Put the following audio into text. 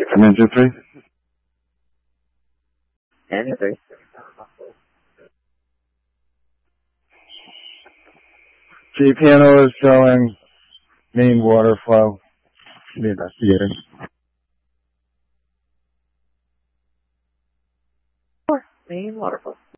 Come in, 2-3. Anything. G panel is showing main water flow. Should be investigating. Main water flow.